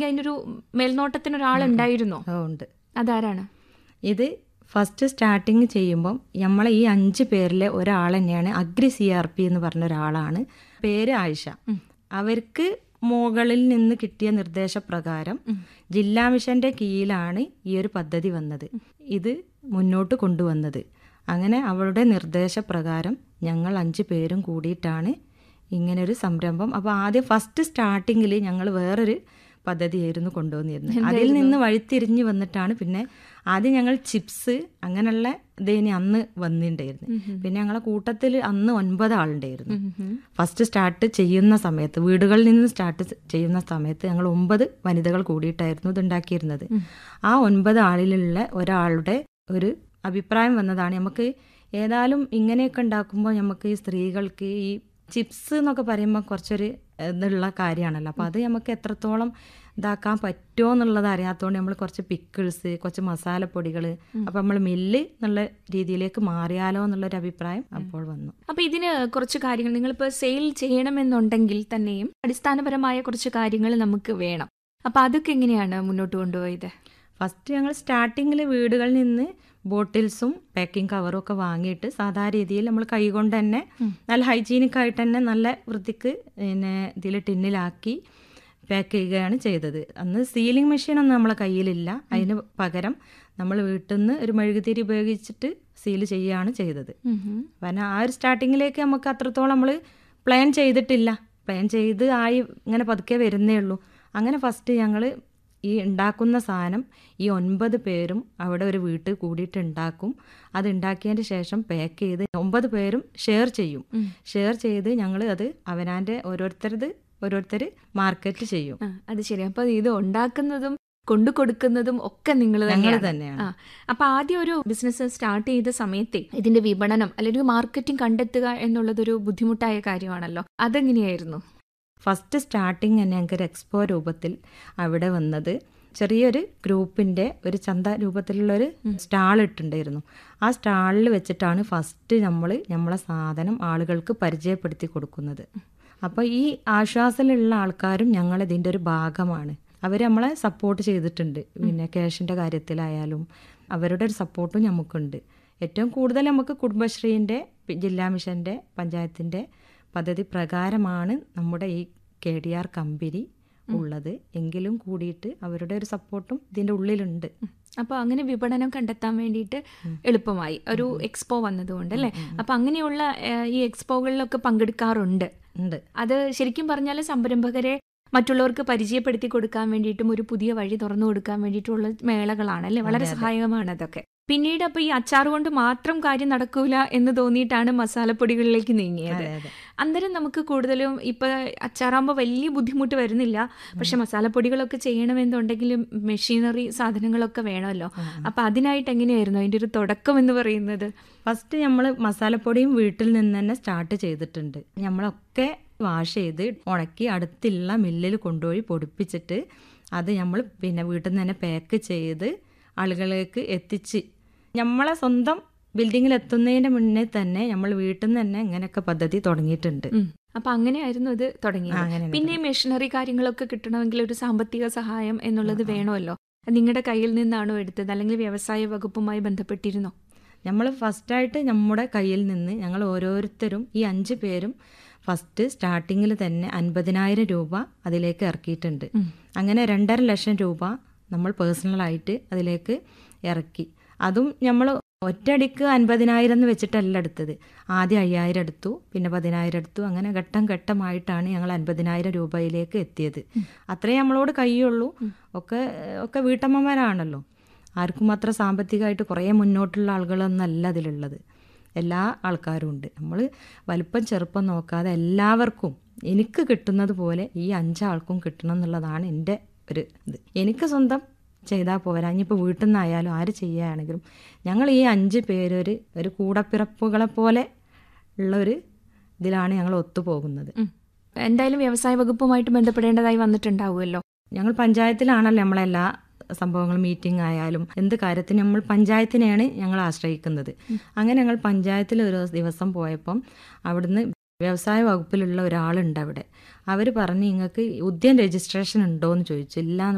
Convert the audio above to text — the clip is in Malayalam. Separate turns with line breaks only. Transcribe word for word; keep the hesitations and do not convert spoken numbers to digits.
അതിനൊരു മേൽനോട്ടത്തിന് ഒരാളുണ്ടായിരുന്നോ?
ഉണ്ട്.
അതാരാണ്
ഇത്? ഫസ്റ്റ് സ്റ്റാർട്ടിങ് ചെയ്യുമ്പം നമ്മളെ ഈ അഞ്ച് പേരിലെ ഒരാൾ തന്നെയാണ് അഗ്രി സി ആർ പി എന്ന് പറഞ്ഞ ഒരാളാണ്. പേര് ആയിഷ. അവർക്ക് മുകളിൽ നിന്ന് കിട്ടിയ നിർദ്ദേശപ്രകാരം ജില്ലാ മിഷന്റെ കീഴിലാണ് ഈ ഒരു പദ്ധതി വന്നത്, ഇത് മുന്നോട്ട് കൊണ്ടുവന്നത്. അങ്ങനെ അവളുടെ നിർദ്ദേശപ്രകാരം ഞങ്ങൾ അഞ്ച് പേരും കൂടിയിട്ടാണ് ഇങ്ങനൊരു സംരംഭം. അപ്പോൾ ആദ്യം ഫസ്റ്റ് സ്റ്റാർട്ടിങ്ങിൽ ഞങ്ങൾ വേറൊരു പദ്ധതിയായിരുന്നു കൊണ്ടുവന്നിരുന്നത്. അതിൽ നിന്ന് വഴിത്തിരിഞ്ഞ് വന്നിട്ടാണ് പിന്നെ ആദ്യം ഞങ്ങൾ ചിപ്സ് അങ്ങനെയുള്ള ഇതേനി അന്ന് വന്നിട്ടുണ്ടായിരുന്നു. പിന്നെ ഞങ്ങളെ കൂട്ടത്തിൽ അന്ന് ഒൻപത് ആളുണ്ടായിരുന്നു. ഫസ്റ്റ് സ്റ്റാർട്ട് ചെയ്യുന്ന സമയത്ത്, വീടുകളിൽ നിന്ന് സ്റ്റാർട്ട് ചെയ്യുന്ന സമയത്ത് ഞങ്ങൾ ഒമ്പത് വനിതകൾ കൂടിയിട്ടായിരുന്നു ഇത് ഉണ്ടാക്കിയിരുന്നത്. ആ ഒൻപത് ആളിലുള്ള ഒരാളുടെ ഒരു അഭിപ്രായം വന്നതാണ്, നമുക്ക് ഏതായാലും ഇങ്ങനെയൊക്കെ ഉണ്ടാക്കുമ്പോൾ നമുക്ക് ഈ സ്ത്രീകൾക്ക് ഈ ചിപ്സ് എന്നൊക്കെ പറയുമ്പോൾ കുറച്ചൊരു ഇതുള്ള കാര്യമാണല്ലോ. അപ്പോൾ അത് നമുക്ക് എത്രത്തോളം ഇതാക്കാൻ പറ്റുമോ എന്നുള്ളത് അറിയാത്തതുകൊണ്ട് നമ്മൾ കുറച്ച് പിക്കിൾസ്, കുറച്ച് മസാലപ്പൊടികൾ, അപ്പോൾ നമ്മൾ മില്ല് എന്നുള്ള രീതിയിലേക്ക് മാറിയാലോ എന്നുള്ളൊരു അഭിപ്രായം അപ്പോൾ വന്നു.
അപ്പോൾ ഇതിന് കുറച്ച് കാര്യങ്ങൾ നിങ്ങളിപ്പോൾ സെയിൽ ചെയ്യണമെന്നുണ്ടെങ്കിൽ തന്നെയും അടിസ്ഥാനപരമായ കുറച്ച് കാര്യങ്ങൾ നമുക്ക് വേണം. അപ്പോൾ അതൊക്കെ എങ്ങനെയാണ് മുന്നോട്ട് കൊണ്ടുപോയത്?
ഫസ്റ്റ് ഞങ്ങൾ സ്റ്റാർട്ടിങ്ങിൽ വീടുകളിൽ നിന്ന് ബോട്ടിൽസും പാക്കിംഗ് കവറും ഒക്കെ വാങ്ങിയിട്ട് സാധാ രീതിയിൽ നമ്മൾ കൈകൊണ്ട് തന്നെ നല്ല ഹൈജീനിക് ആയിട്ട് തന്നെ നല്ല വൃത്തിക്ക് പിന്നെ ഇതിൽ ടിന്നിലാക്കി പാക്ക് ചെയ്യുകയാണ് ചെയ്തത്. അന്ന് സീലിംഗ് മെഷീനൊന്നും നമ്മളെ കയ്യിലില്ല. അതിന് പകരം നമ്മൾ വീട്ടിൽ നിന്ന് ഒരു മെഴുകുതിരി ഉപയോഗിച്ചിട്ട് സീൽ ചെയ്യുകയാണ് ചെയ്തത്. കാരണം ആ ഒരു സ്റ്റാർട്ടിങ്ങിലേക്ക് നമുക്ക് അത്രത്തോളം നമ്മൾ പ്ലാൻ ചെയ്തിട്ടില്ല. പ്ലാൻ ചെയ്ത് ആയി ഇങ്ങനെ പതുക്കെ വരുന്നേ ഉള്ളൂ. അങ്ങനെ ഫസ്റ്റ് ഞങ്ങൾ ഈ ഉണ്ടാക്കുന്ന സാധനം ഈ ഒൻപത് പേരും അവിടെ ഒരു വീട്ടിൽ കൂടിയിട്ട് ഉണ്ടാക്കും. അത് ഉണ്ടാക്കിയതിന് ശേഷം പാക്ക് ചെയ്ത് ഒമ്പത് പേരും ഷെയർ ചെയ്യും. ഷെയർ ചെയ്ത് ഞങ്ങൾ അത് അവനാൻ്റെ ഓരോരുത്തരത് ഓരോരുത്തർ മാർക്കറ്റ് ചെയ്യും.
അത് ശരി. അപ്പോൾ ഇത് ഉണ്ടാക്കുന്നതും കൊണ്ടു കൊടുക്കുന്നതും ഒക്കെ നിങ്ങൾ
തന്നെയാണ്.
അപ്പൊ ആദ്യം ഒരു ബിസിനസ് സ്റ്റാർട്ട് ചെയ്ത സമയത്തെ ഇതിന്റെ വിപണനം അല്ലെങ്കിൽ മാർക്കറ്റിംഗ് കണ്ടെത്തുക എന്നുള്ളതൊരു ബുദ്ധിമുട്ടായ കാര്യമാണല്ലോ. അതെങ്ങനെയായിരുന്നു?
ഫസ്റ്റ് സ്റ്റാർട്ടിങ് തന്നെ ഞങ്ങൾക്ക് ഒരു എക്സ്പോ രൂപത്തിൽ അവിടെ വന്നത് ചെറിയൊരു ഗ്രൂപ്പിൻ്റെ ഒരു ചന്ത രൂപത്തിലുള്ളൊരു സ്റ്റാൾ ഇട്ടുണ്ടായിരുന്നു. ആ സ്റ്റാളിൽ വെച്ചിട്ടാണ് ഫസ്റ്റ് നമ്മൾ നമ്മളെ സാധനം ആളുകൾക്ക് പരിചയപ്പെടുത്തി കൊടുക്കുന്നത്. അപ്പോൾ ഈ ആശ്വാസത്തിലുള്ള ആൾക്കാരും ഞങ്ങളിതിൻ്റെ ഒരു ഭാഗമാണ്. അവർ നമ്മളെ സപ്പോർട്ട് ചെയ്തിട്ടുണ്ട്. പിന്നെ ക്യാഷിൻ്റെ കാര്യത്തിലായാലും അവരുടെ ഒരു സപ്പോർട്ടും നമുക്കുണ്ട്. ഏറ്റവും കൂടുതൽ നമുക്ക് കുടുംബശ്രീൻ്റെ, ജില്ലാ മിഷൻ്റെ, പഞ്ചായത്തിൻ്റെ പദ്ധതി പ്രകാരമാണ് നമ്മുടെ ഈ കെ ഡി ആർ കമ്പനി ഉള്ളത്. എങ്കിലും കൂടിയിട്ട് അവരുടെ ഒരു സപ്പോർട്ടും ഇതിൻ്റെ ഉള്ളിലുണ്ട്.
അപ്പോൾ അങ്ങനെ വിപണനം കണ്ടെത്താൻ വേണ്ടിയിട്ട് എളുപ്പമായി ഒരു എക്സ്പോ വന്നതുകൊണ്ട് അല്ലേ? അപ്പം അങ്ങനെയുള്ള ഈ എക്സ്പോകളിലൊക്കെ പങ്കെടുക്കാറുണ്ട്. അത് ശരിക്കും പറഞ്ഞാൽ സംരംഭകരെ മറ്റുള്ളവർക്ക് പരിചയപ്പെടുത്തി കൊടുക്കാൻ വേണ്ടിയിട്ടും ഒരു പുതിയ വഴി തുറന്നു കൊടുക്കാൻ വേണ്ടിയിട്ടുള്ള മേളകളാണ് അല്ലേ? വളരെ സഹായകമാണ് അതൊക്കെ. പിന്നീട് അപ്പോൾ ഈ അച്ചാർ കൊണ്ട് മാത്രം കാര്യം നടക്കൂല എന്ന് തോന്നിയിട്ടാണ് മസാലപ്പൊടികളിലേക്ക് നീങ്ങിയത്. അന്നേരം നമുക്ക് കൂടുതലും ഇപ്പം അച്ചാറാകുമ്പോൾ വലിയ ബുദ്ധിമുട്ട് വരുന്നില്ല. പക്ഷെ മസാലപ്പൊടികളൊക്കെ ചെയ്യണമെന്നുണ്ടെങ്കിലും മെഷീനറി സാധനങ്ങളൊക്കെ വേണമല്ലോ. അപ്പം അതിനായിട്ട് എങ്ങനെയായിരുന്നു അതിൻ്റെ ഒരു തുടക്കം എന്ന് പറയുന്നത്?
ഫസ്റ്റ് നമ്മൾ മസാലപ്പൊടിയും വീട്ടിൽ നിന്ന് തന്നെ സ്റ്റാർട്ട് ചെയ്തിട്ടുണ്ട്. നമ്മളൊക്കെ വാഷ് ചെയ്ത് ഉണക്കി അടുത്തുള്ള മില്ലിൽ കൊണ്ടുപോയി പൊടിപ്പിച്ചിട്ട് അത് നമ്മൾ പിന്നെ വീട്ടിൽ നിന്ന് തന്നെ പാക്ക് ചെയ്ത് ആളുകളിലേക്ക് എത്തിച്ച് നമ്മളെ സ്വന്തം ബിൽഡിങ്ങിൽ എത്തുന്നതിന് മുന്നേ തന്നെ നമ്മൾ വീട്ടിൽ നിന്ന് തന്നെ ഇങ്ങനെയൊക്കെ പദ്ധതി തുടങ്ങിയിട്ടുണ്ട്.
അപ്പൊ അങ്ങനെയായിരുന്നു ഇത് തുടങ്ങിയത്. പിന്നെ മെഷീനറി കാര്യങ്ങളൊക്കെ കിട്ടണമെങ്കിൽ ഒരു സാമ്പത്തിക സഹായം എന്നുള്ളത് വേണമല്ലോ. നിങ്ങളുടെ കയ്യിൽ നിന്നാണോ എടുത്തത് അല്ലെങ്കിൽ വ്യവസായ വകുപ്പുമായി ബന്ധപ്പെട്ടിരുന്നോ?
നമ്മൾ ഫസ്റ്റായിട്ട് നമ്മുടെ കയ്യിൽ നിന്ന് ഞങ്ങൾ ഓരോരുത്തരും ഈ അഞ്ച് പേരും ഫസ്റ്റ് സ്റ്റാർട്ടിങ്ങിൽ തന്നെ അൻപതിനായിരം രൂപ അതിലേക്ക് ഇറക്കിയിട്ടുണ്ട്. അങ്ങനെ രണ്ടര ലക്ഷം രൂപ നമ്മൾ പേഴ്സണലായിട്ട് അതിലേക്ക് ഇറക്കി. അതും നമ്മൾ ഒറ്റയടിക്ക് അൻപതിനായിരം എന്ന് വെച്ചിട്ടല്ല എടുത്തത്. ആദ്യം അയ്യായിരം എടുത്തു, പിന്നെ പതിനായിരം എടുത്തു. അങ്ങനെ ഘട്ടം ഘട്ടമായിട്ടാണ് ഞങ്ങൾ അൻപതിനായിരം രൂപയിലേക്ക് എത്തിയത്. അത്രേ നമ്മളോട് കഴിയുള്ളൂ. ഒക്കെ ഒക്കെ വീട്ടമ്മമാരാണല്ലോ. ആർക്കും അത്ര സാമ്പത്തികമായിട്ട് കുറേ മുന്നോട്ടുള്ള ആളുകളൊന്നല്ല അതിലുള്ളത്. എല്ലാ ആൾക്കാരും ഉണ്ട്. നമ്മൾ വലുപ്പം ചെറുപ്പം നോക്കാതെ എല്ലാവർക്കും എനിക്ക് കിട്ടുന്നത് പോലെ ഈ അഞ്ചാൾക്കും കിട്ടണം എന്നുള്ളതാണ് എൻ്റെ ഒരു ഇത്. എനിക്ക് സ്വന്തം ചെയ്താൽ പോരാ, ഇനിയിപ്പോൾ വീട്ടിൽ നിന്നായാലും ആര് ചെയ്യുകയാണെങ്കിലും ഞങ്ങൾ ഈ അഞ്ച് പേരൊരു ഒരു കൂടപ്പിറപ്പുകളെ പോലെ ഉള്ളൊരു ഇതിലാണ് ഞങ്ങൾ ഒത്തുപോകുന്നത്.
എന്തായാലും വ്യവസായ വകുപ്പുമായിട്ട് ബന്ധപ്പെടേണ്ടതായി വന്നിട്ടുണ്ടാവുമല്ലോ.
ഞങ്ങൾ പഞ്ചായത്തിലാണല്ലോ നമ്മളെല്ലാ സംഭവങ്ങളും, മീറ്റിംഗ് ആയാലും എന്ത് കാര്യത്തിന് നമ്മൾ പഞ്ചായത്തിനെയാണ് ഞങ്ങൾ ആശ്രയിക്കുന്നത്. അങ്ങനെ ഞങ്ങൾ പഞ്ചായത്തിൽ ഒരു ദിവസം പോയപ്പം അവിടുന്ന് വ്യവസായ വകുപ്പിലുള്ള ഒരാളുണ്ട് അവിടെ. അവർ പറഞ്ഞ് നിങ്ങൾക്ക് ഉദ്യം രജിസ്ട്രേഷൻ ഉണ്ടോ എന്ന് ചോദിച്ചു. ഇല്ല